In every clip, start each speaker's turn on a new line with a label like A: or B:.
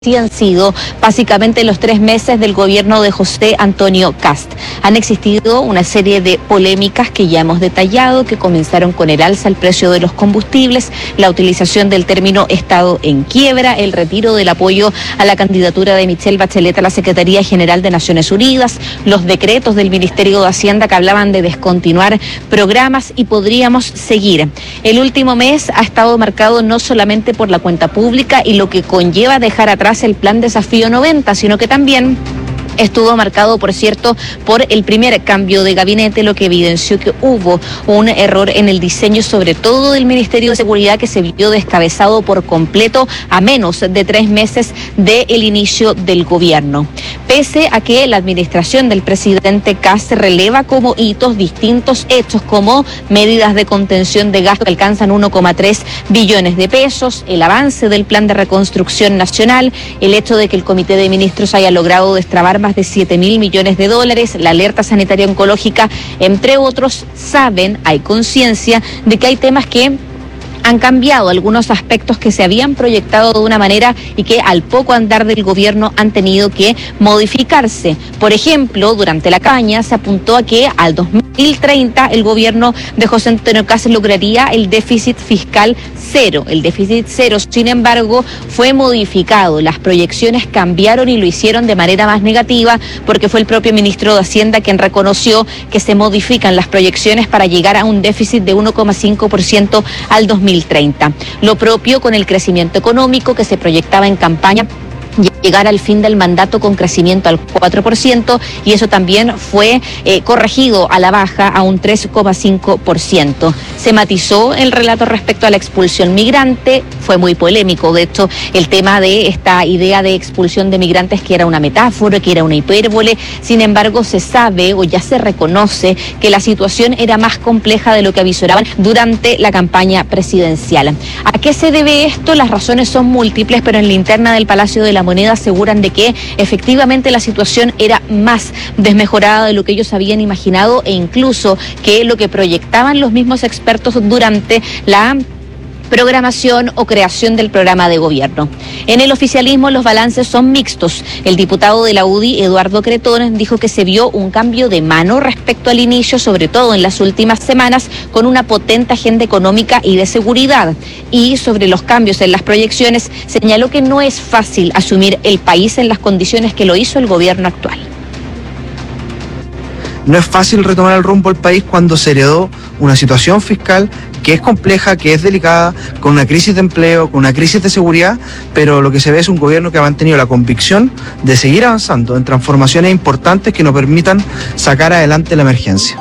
A: Sí han sido básicamente los 3 meses del gobierno de José Antonio Kast. Han existido una serie de polémicas que ya hemos detallado, que comenzaron con el alza al precio de los combustibles, la utilización del término Estado en quiebra, el retiro del apoyo a la candidatura de Michelle Bachelet a la Secretaría General de Naciones Unidas, los decretos del Ministerio de Hacienda que hablaban de descontinuar programas y podríamos seguir. El último mes ha estado marcado no solamente por la cuenta pública y lo que conlleva dejar atrás el Plan Desafío 90, sino que también estuvo marcado, por cierto, por el primer cambio de gabinete, lo que evidenció que hubo un error en el diseño, sobre todo del Ministerio de Seguridad, que se vio descabezado por completo a menos de 3 meses del inicio del gobierno. Pese a que la administración del presidente Kast releva como hitos distintos hechos, como medidas de contención de gasto que alcanzan 1,3 billones de pesos, el avance del Plan de Reconstrucción Nacional, el hecho de que el Comité de Ministros haya logrado destrabar más de 7.000 millones de dólares, la alerta sanitaria oncológica, entre otros, hay conciencia de que hay temas que han cambiado, algunos aspectos que se habían proyectado de una manera y que al poco andar del gobierno han tenido que modificarse. Por ejemplo, durante la campaña se apuntó a que al 2030 el gobierno de José Antonio Kast lograría el déficit fiscal cero. El déficit cero, sin embargo, fue modificado. Las proyecciones cambiaron y lo hicieron de manera más negativa porque fue el propio ministro de Hacienda quien reconoció que se modifican las proyecciones para llegar a un déficit de 1,5% al 2030. Lo propio con el crecimiento económico que se proyectaba en campaña, llegar al fin del mandato con crecimiento al 4%, y eso también fue corregido a la baja a un 3,5%. Se matizó el relato respecto a la expulsión migrante, fue muy polémico, de hecho, el tema de esta idea de expulsión de migrantes que era una metáfora, que era una hipérbole. Sin embargo, se sabe o ya se reconoce que la situación era más compleja de lo que avisoraban durante la campaña presidencial. ¿A qué se debe esto? Las razones son múltiples, pero en la interna del Palacio de la Moneda aseguran de que efectivamente la situación era más desmejorada de lo que ellos habían imaginado e incluso que lo que proyectaban los mismos expertos durante la programación o creación del programa de gobierno. En el oficialismo los balances son mixtos. El diputado de la UDI, Eduardo Cretón, dijo que se vio un cambio de mano respecto al inicio, sobre todo en las últimas semanas, con una potente agenda económica y de seguridad. Y sobre los cambios en las proyecciones, señaló que no es fácil asumir el país en las condiciones que lo hizo el gobierno actual.
B: No es fácil retomar el rumbo del país cuando se heredó una situación fiscal que es compleja, que es delicada, con una crisis de empleo, con una crisis de seguridad, pero lo que se ve es un gobierno que ha mantenido la convicción de seguir avanzando en transformaciones importantes que nos permitan sacar adelante la emergencia.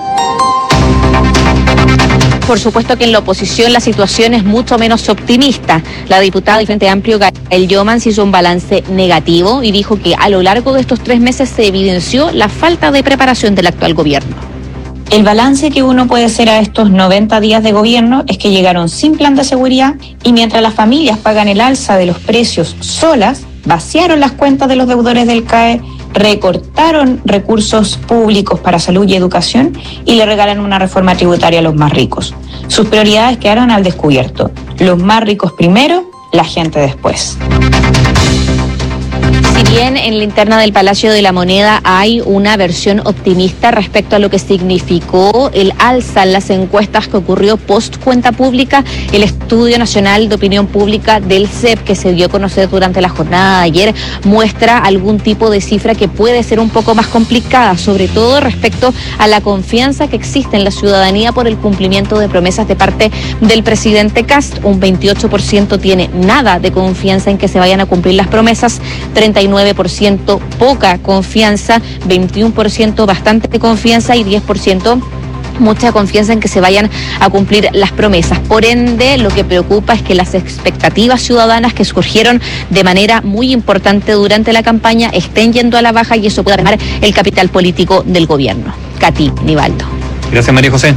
A: Por supuesto que en la oposición la situación es mucho menos optimista. La diputada del Frente Amplio, Gael Llomans, hizo un balance negativo y dijo que a lo largo de estos 3 meses se evidenció la falta de preparación del actual gobierno.
C: El balance que uno puede hacer a estos 90 días de gobierno es que llegaron sin plan de seguridad y mientras las familias pagan el alza de los precios solas, vaciaron las cuentas de los deudores del CAE, recortaron recursos públicos para salud y educación y le regalan una reforma tributaria a los más ricos. Sus prioridades quedaron al descubierto. Los más ricos primero, la gente después.
A: Si bien en la interna del Palacio de la Moneda hay una versión optimista respecto a lo que significó el alza en las encuestas que ocurrió post cuenta pública, el Estudio Nacional de Opinión Pública del CEP, que se dio a conocer durante la jornada de ayer, muestra algún tipo de cifra que puede ser un poco más complicada, sobre todo respecto a la confianza que existe en la ciudadanía por el cumplimiento de promesas de parte del presidente Kast. Un 28% tiene nada de confianza en que se vayan a cumplir las promesas, 39% poca confianza, 21% bastante confianza y 10% mucha confianza en que se vayan a cumplir las promesas. Por ende, lo que preocupa es que las expectativas ciudadanas que surgieron de manera muy importante durante la campaña estén yendo a la baja y eso pueda armar el capital político del gobierno. Katy Nivaldo.
D: Gracias, María José.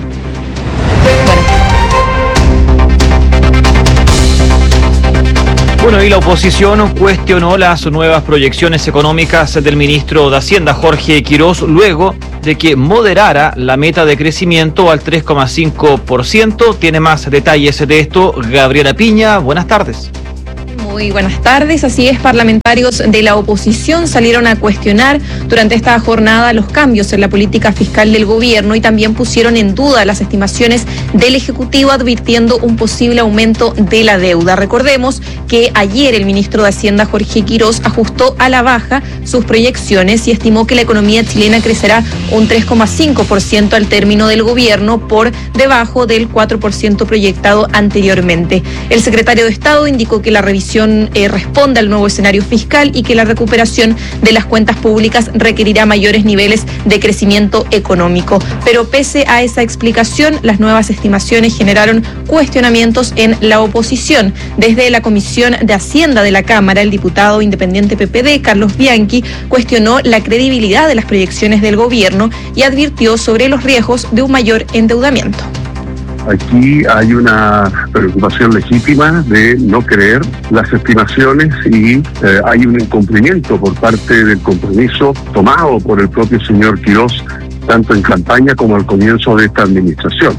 D: Bueno, y la oposición cuestionó las nuevas proyecciones económicas del ministro de Hacienda, Jorge Quirós, luego de que moderara la meta de crecimiento al 3,5%. Tiene más detalles de esto Gabriela Piña. Buenas tardes.
E: Muy buenas tardes. Así es, parlamentarios de la oposición salieron a cuestionar durante esta jornada los cambios en la política fiscal del gobierno y también pusieron en duda las estimaciones del Ejecutivo, advirtiendo un posible aumento de la deuda. Recordemos que ayer el ministro de Hacienda, Jorge Quirós, ajustó a la baja sus proyecciones y estimó que la economía chilena crecerá un 3,5% al término del gobierno, por debajo del 4% proyectado anteriormente. El secretario de Estado indicó que la revisión responde al nuevo escenario fiscal y que la recuperación de las cuentas públicas requerirá mayores niveles de crecimiento económico. Pero pese a esa explicación, las nuevas estimaciones generaron cuestionamientos en la oposición. Desde la Comisión de Hacienda de la Cámara, el diputado independiente PPD, Carlos Bianchi, cuestionó la credibilidad de las proyecciones del gobierno y advirtió sobre los riesgos de un mayor endeudamiento.
F: Aquí hay una preocupación legítima de no creer las estimaciones y hay un incumplimiento por parte del compromiso tomado por el propio señor Quirós, tanto en campaña como al comienzo de esta administración.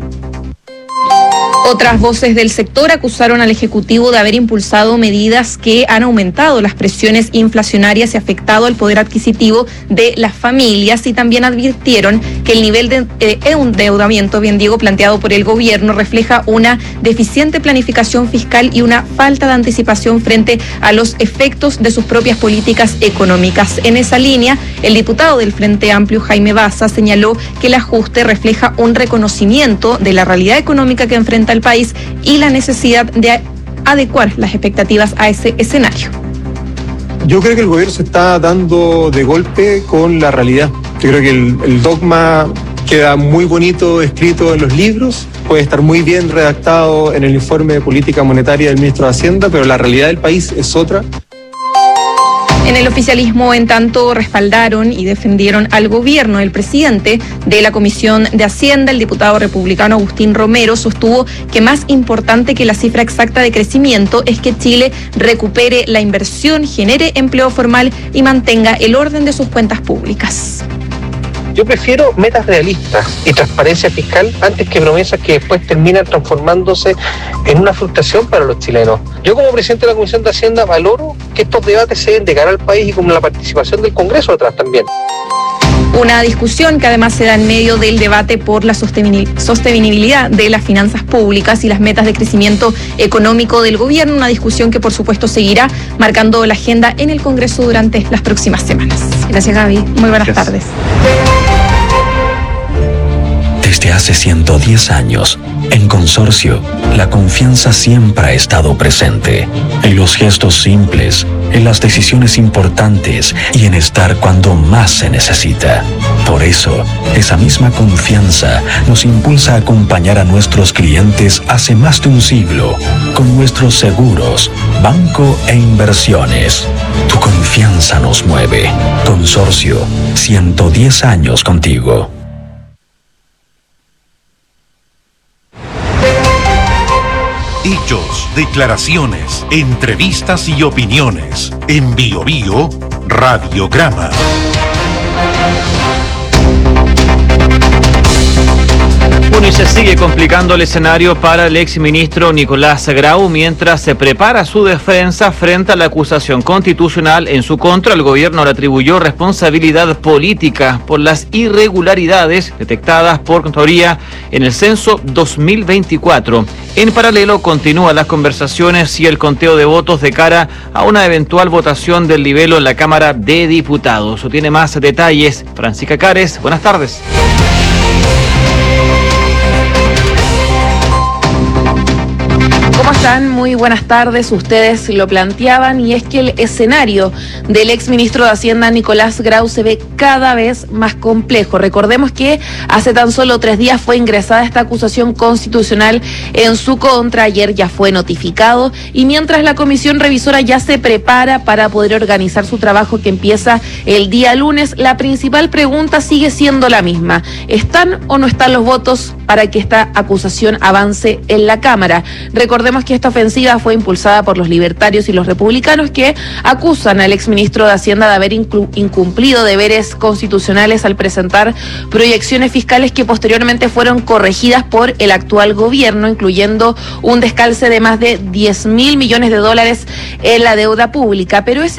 E: Otras voces del sector acusaron al Ejecutivo de haber impulsado medidas que han aumentado las presiones inflacionarias y afectado el poder adquisitivo de las familias, y también advirtieron que el nivel de endeudamiento, bien digo, planteado por el gobierno refleja una deficiente planificación fiscal y una falta de anticipación frente a los efectos de sus propias políticas económicas. En esa línea, el diputado del Frente Amplio, Jaime Baza, señaló que el ajuste refleja un reconocimiento de la realidad económica que enfrenta el país y la necesidad de adecuar las expectativas a ese escenario.
G: Yo creo que el gobierno se está dando de golpe con la realidad. Yo creo que el dogma queda muy bonito escrito en los libros, puede estar muy bien redactado en el informe de política monetaria del ministro de Hacienda, pero la realidad del país es otra.
E: En el oficialismo, en tanto, respaldaron y defendieron al gobierno. El presidente de la Comisión de Hacienda, el diputado republicano Agustín Romero, sostuvo que más importante que la cifra exacta de crecimiento es que Chile recupere la inversión, genere empleo formal y mantenga el orden de sus cuentas públicas.
H: Yo prefiero metas realistas y transparencia fiscal antes que promesas que después terminan transformándose en una frustración para los chilenos. Yo, como presidente de la Comisión de Hacienda, valoro que estos debates se den de cara al país y con la participación del Congreso atrás también.
E: Una discusión que además se da en medio del debate por la sostenibilidad de las finanzas públicas y las metas de crecimiento económico del gobierno, una discusión que por supuesto seguirá marcando la agenda en el Congreso durante las próximas semanas. Gracias, Gaby. Muy buenas tardes.
I: Desde hace 110 años, en Consorcio, la confianza siempre ha estado presente, en los gestos simples, en las decisiones importantes y en estar cuando más se necesita. Por eso, esa misma confianza nos impulsa a acompañar a nuestros clientes hace más de un siglo, con nuestros seguros, banco e inversiones. Tu confianza nos mueve. Consorcio, 110 años contigo.
J: Hechos, declaraciones, entrevistas y opiniones. En Bio Bio, Radiograma.
D: Bueno, y se sigue complicando el escenario para el exministro Nicolás Grau mientras se prepara su defensa frente a la acusación constitucional en su contra. El gobierno le atribuyó responsabilidad política por las irregularidades detectadas por Contraloría en el censo 2024. En paralelo, continúan las conversaciones y el conteo de votos de cara a una eventual votación del libelo en la Cámara de Diputados. Tiene más detalles Francisca Cares. Buenas tardes.
K: ¿Cómo están? Muy buenas tardes. Ustedes lo planteaban y es que el escenario del exministro de Hacienda Nicolás Grau se ve cada vez más complejo. Recordemos que hace tan solo 3 días fue ingresada esta acusación constitucional en su contra. Ayer ya fue notificado y mientras la comisión revisora ya se prepara para poder organizar su trabajo que empieza el día lunes, la principal pregunta sigue siendo la misma. ¿Están o no están los votos para que esta acusación avance en la Cámara? Recordemos que que esta ofensiva fue impulsada por los libertarios y los republicanos, que acusan al exministro de Hacienda de haber incumplido deberes constitucionales al presentar proyecciones fiscales que posteriormente fueron corregidas por el actual gobierno, incluyendo un descalce de más de $10.000 millones en la deuda pública. Pero ese